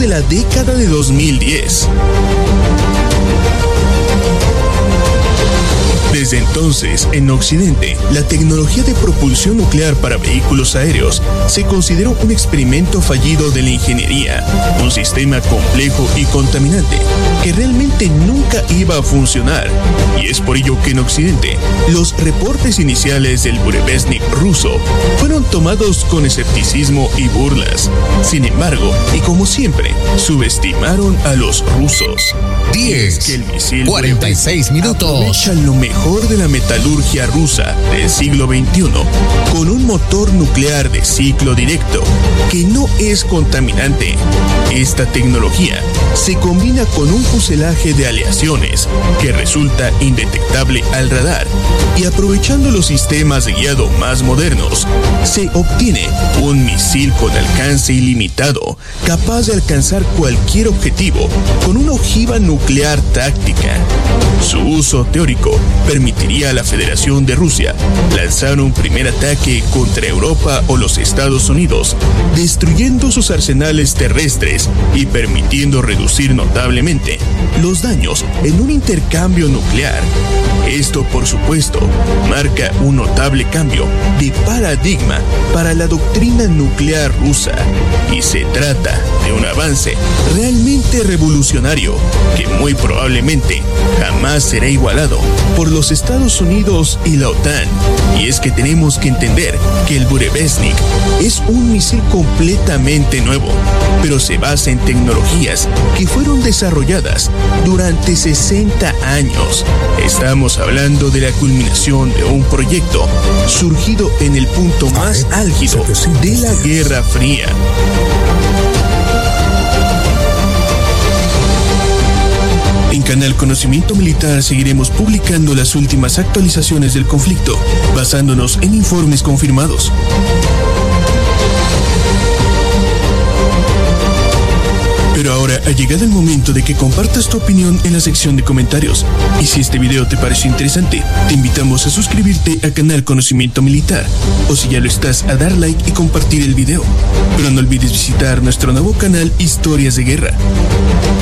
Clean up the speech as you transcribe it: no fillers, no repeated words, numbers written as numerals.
de la década de 2010. Desde entonces, en Occidente, la tecnología de propulsión nuclear para vehículos aéreos se consideró un experimento fallido de la ingeniería, un sistema complejo y contaminante que realmente nunca iba a funcionar. Y es por ello que en Occidente, los reportes iniciales del Burevestnik ruso fueron tomados con escepticismo y burlas. Sin embargo, y como siempre, subestimaron a los rusos. 46 minutos. Aprovecha lo mejor de la metalurgia rusa del siglo XXI con un motor nuclear de ciclo directo que no es contaminante. Esta tecnología se combina con un fuselaje de aleaciones que resulta indetectable al radar y aprovechando los sistemas de guiado más modernos, se obtiene un misil con alcance ilimitado capaz de alcanzar cualquier objetivo con una ojiva nuclear táctica. Su uso teórico permitiría a la Federación de Rusia lanzar un primer ataque contra Europa o los Estados Unidos, destruyendo sus arsenales terrestres y permitiendo reducir notablemente los daños en un intercambio nuclear. Esto, por supuesto, marca un notable cambio de paradigma para la doctrina nuclear rusa y se trata de un avance realmente revolucionario que muy probablemente jamás será igualado por los Estados Unidos y la OTAN. Y es que tenemos que entender que el Burevestnik es un misil completamente nuevo, pero se basa en tecnologías que fueron desarrolladas durante 60 años. Estamos hablando de la culminación de un proyecto surgido en el punto más álgido de la Guerra Fría. En Canal Conocimiento Militar seguiremos publicando las últimas actualizaciones del conflicto, basándonos en informes confirmados. Pero ahora ha llegado el momento de que compartas tu opinión en la sección de comentarios. Y si este video te pareció interesante, te invitamos a suscribirte a Canal Conocimiento Militar. O si ya lo estás, a dar like y compartir el video. Pero no olvides visitar nuestro nuevo canal Historias de Guerra.